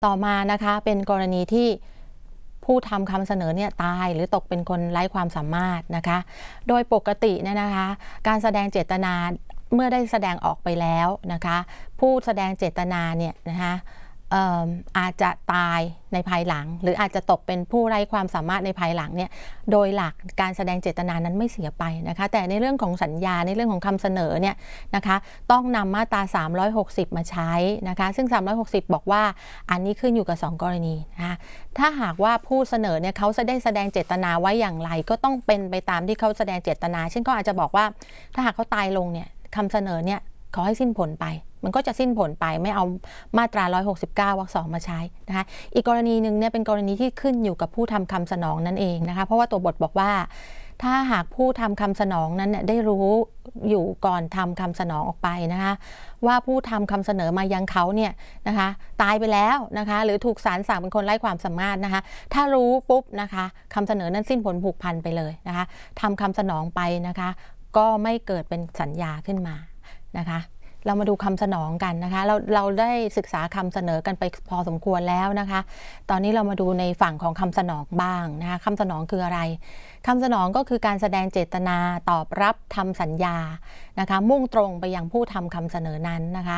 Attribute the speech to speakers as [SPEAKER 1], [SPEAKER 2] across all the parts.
[SPEAKER 1] ต่อมานะคะเป็นกรณีที่ผู้ทำคำเสนอเนี่ยตายหรือตกเป็นคนไร้ความสามารถนะคะโดยปกติเนี่ยนะคะการแสดงเจตนาเมื่อได้แสดงออกไปแล้วนะคะผู้แสดงเจตนาเนี่ยนะคะอาจจะตายในภายหลังหรืออาจจะตกเป็นผู้ไร้ความสามารถในภายหลังเนี่ยโดยหลักการแสดงเจตนานั้นไม่เสียไปนะคะแต่ในเรื่องของสัญญาในเรื่องของคำเสนอเนี่ยนะคะต้องนำมาตรา360มาใช้นะคะซึ่ง360บอกว่าอันนี้ขึ้นอยู่กับ2กรณีนะคะถ้าหากว่าผู้เสนอเนี่ยเขาได้แสดงเจตนาไว้อย่างไรก็ต้องเป็นไปตามที่เขาแสดงเจตนาเช่นก็อาจจะบอกว่าถ้าหากเขาตายลงเนี่ยคำเสนอเนี่ยขอให้สิ้นผลไปมันก็จะสิ้นผลไปไม่เอามาตรา169 วรรค 2มาใช้นะคะอีกกรณีหนึ่งเนี่ยเป็นกรณีที่ขึ้นอยู่กับผู้ทำคำสนองนั่นเองนะคะเพราะว่าตัวบทบอกว่าถ้าหากผู้ทำคำสนองนั้นได้รู้อยู่ก่อนทำคำสนองออกไปนะคะว่าผู้ทำคำเสนอมายังเขาเนี่ยนะคะตายไปแล้วนะคะหรือถูกศาลสั่งเป็นคนไร้ความสามารถนะคะถ้ารู้ปุ๊บนะคะคำเสนอนั้นสิ้นผลผูกพันไปเลยนะคะทำคำสนองไปนะคะก็ไม่เกิดเป็นสัญญาขึ้นมานะคะเรามาดูคำสนองกันนะคะเราได้ศึกษาคำเสนอกันไปพอสมควรแล้วนะคะตอนนี้เรามาดูในฝั่งของคำสนองบ้างนะคะคำสนองคืออะไรคำสนองก็คือการแสดงเจตนาตอบรับทำสัญญานะคะมุ่งตรงไปยังผู้ทำคำเสนอนั้นนะคะ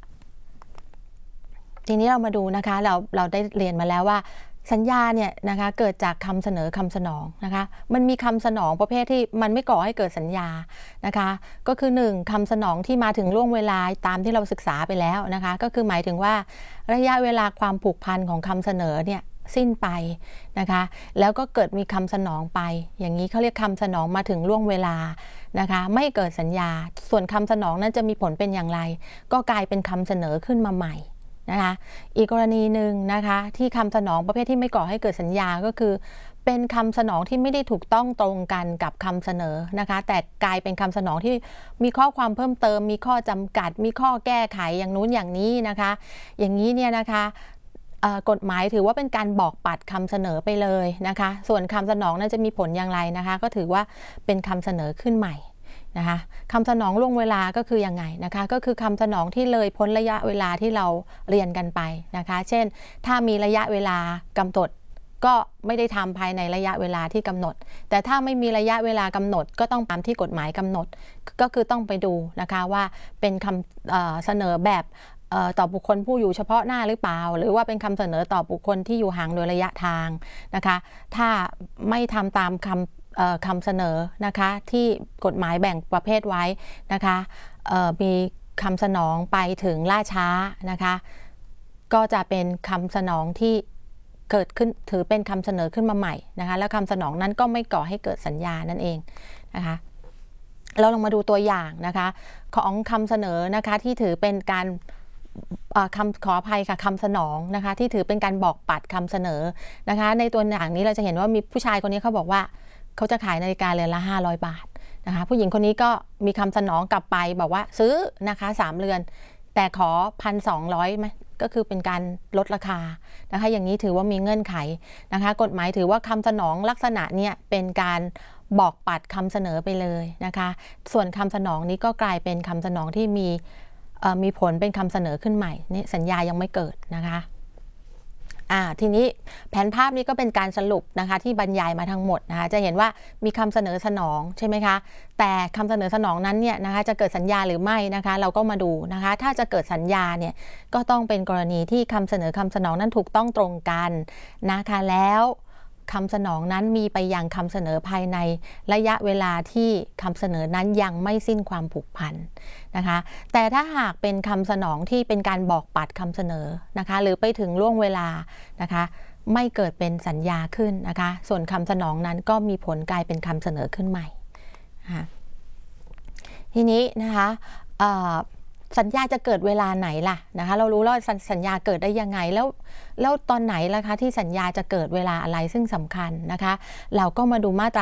[SPEAKER 1] ทีนี้เรามาดูนะคะเราได้เรียนมาแล้วว่าสัญญาเนี่ยนะคะเกิดจากคำเสนอคำสนองนะคะมันมีคำสนองประเภทที่มันไม่ก่อให้เกิดสัญญานะคะก็คือ1คำสนองที่มาถึงล่วงเวลาตามที่เราศึกษาไปแล้วนะคะก็คือหมายถึงว่าระยะเวลาความผูกพันของคำเสนอเนี่ยสิ้นไปนะคะแล้วก็เกิดมีคำสนองไปอย่างนี้เขาเรียกคำสนองมาถึงล่วงเวลานะคะไม่เกิดสัญญาส่วนคำสนองนั้นจะมีผลเป็นอย่างไรก็กลายเป็นคำเสนอขึ้นมาใหม่นะคะอีกกรณีหนึ่งนะคะที่คำสนองประเภทที่ไม่ก่อให้เกิดสัญญาก็คือเป็นคำสนองที่ไม่ได้ถูกต้องตรงกันกับคำเสนอนะคะแต่กลายเป็นคำสนองที่มีข้อความเพิ่มเติมมีข้อจำกัดมีข้อแก้ไขอย่างนู้นอย่างนี้นะคะอย่างนี้เนี่ยนะคะกฎหมายถือว่าเป็นการบอกปัดคำเสนอไปเลยนะคะส่วนคำสนองนั้นจะมีผลอย่างไรนะคะก็ถือว่าเป็นคำเสนอขึ้นใหม่นะคะคำสนองล่วงเวลาก็คือยังไงนะคะก็คือคำสนองที่เลยพ้นระยะเวลาที่เราเรียนกันไปนะคะเช่นถ้ามีระยะเวลากำหนดก็ไม่ได้ทำภายในระยะเวลาที่กำหนดแต่ถ้าไม่มีระยะเวลากำหนดก็ต้องตามที่กฎหมายกำหนดก็คือต้องไปดูนะคะว่าเป็นคำเสนอแบบต่อบุคคลผู้อยู่เฉพาะหน้าหรือเปล่าหรือว่าเป็นคำเสนอต่อบุคคลที่อยู่ห่างโดยระยะทางนะคะถ้าไม่ทำตามคำเสนอนะคะที่กฎหมายแบ่งประเภทไว้นะคะมีคำสนองไปถึงล่าช้านะคะก็จะเป็นคำสนองที่เกิดขึ้นถือเป็นคำเสนอขึ้นมาใหม่นะคะแล้วคำสนองนั้นก็ไม่ก่อให้เกิดสัญญานั่นเองนะคะเราลองมาดูตัวอย่างนะคะของคำเสนอนะคะที่ถือเป็นการขออภัยค่ะคำสนองนะคะที่ถือเป็นการบอกปัดคำเสนอนะคะในตัวอย่างนี้เราจะเห็นว่ามีผู้ชายคนนี้เขาบอกว่าเขาจะขายนาฬิกาเรือนละ500 บาทนะคะผู้หญิงคนนี้ก็มีคำสนองกลับไปบอกว่าซื้อนะคะ3 เรือนแต่ขอ1,200ไหมก็คือเป็นการลดราคานะคะอย่างนี้ถือว่ามีเงื่อนไขนะคะกฎหมายถือว่าคำสนองลักษณะเนี่ยเป็นการบอกปัดคำเสนอไปเลยนะคะส่วนคำสนองนี้ก็กลายเป็นคำสนองที่มีผลเป็นคำเสนอขึ้นใหม่นี่สัญญายังไม่เกิดนะคะทีนี้แผนภาพนี้ก็เป็นการสรุปนะคะที่บรรยายมาทั้งหมดนะคะจะเห็นว่ามีคำเสนอสนองใช่ไหมคะแต่คำเสนอสนองนั้นเนี่ยนะคะจะเกิดสัญญาหรือไม่นะคะเราก็มาดูนะคะถ้าจะเกิดสัญญาเนี่ยก็ต้องเป็นกรณีที่คำเสนอคำสนองนั้นถูกต้องตรงกันนะคะแล้วคำสนองนั้นมีไปยังคำเสนอภายในระยะเวลาที่คำเสนอนั้นยังไม่สิ้นความผูกพันนะคะแต่ถ้าหากเป็นคำสนองที่เป็นการบอกปัดคำเสนอนะคะหรือไปถึงล่วงเวลานะคะไม่เกิดเป็นสัญญาขึ้นนะคะส่วนคำสนองนั้นก็มีผลกลายเป็นคำเสนอขึ้นใหม่นะคะทีนี้นะคะสัญญาจะเกิดเวลาไหนล่ะนะคะเรารู้แล้วสัญญาเกิดได้ยังไงแล้วตอนไหนล่ะคะที่สัญญาจะเกิดเวลาอะไรซึ่งสำคัญนะคะเราก็มาดูมาตรา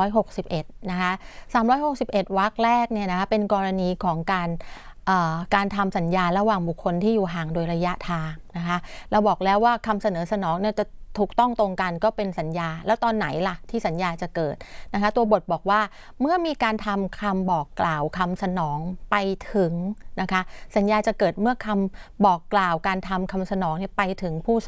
[SPEAKER 1] 361นะคะ361 วรรคแรกเนี่ยนะคะเป็นกรณีของการทำสัญญาระหว่างบุคคลที่อยู่ห่างโดยระยะทางนะคะเราบอกแล้วว่าคำเสนอสนองเนี่ยจะถูกต้องตรงกันก็เป็นสัญญาแล้วตอนไหนล่ะที่สัญญาจะเกิดนะคะตัวบทบอกว่าเมื่อมีการทำคำบอกกล่าวคำสนองไปถึงนะคะสัญญาจะเกิดเมื่อคำบอกกล่าวการทำคำสนองไปถึงผู้เส